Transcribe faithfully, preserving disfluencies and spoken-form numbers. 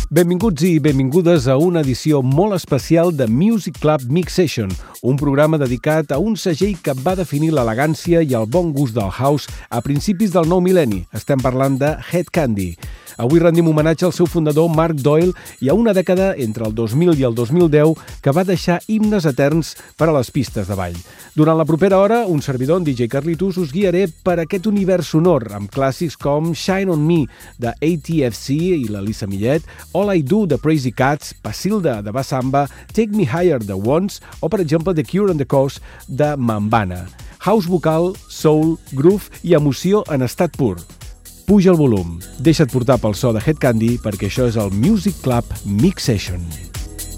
Benvinguts i benvingudes a una edició molt especial de Music Club Mix Session, un programa dedicat a un segell que va definir l'elegància i el bon gust del house a principis del nou mil·lenni. Estem parlant de Hed Kandi. Avui rendim homenatge al seu fundador Mark Doyle i a una dècada entre el dos mil i el dos mil deu que va deixar himnes eterns per a les pistes de ball. Durant la propera hora, un servidor, en D J Carlitos, us guiaré per aquest univers sonor amb clàssics com Shine On Me de A T F C i la Lisa Millet, All I Do de Crazy Cats, Pasilda de Bassamba, Take Me Higher de Once o, per exemple, The Cure and the Cause de Mambana. House vocal, soul, groove i emoció en estat pur. Puja el volum, deixa't portar pel so de Hed Kandi perquè això és el Music Club Mix Session.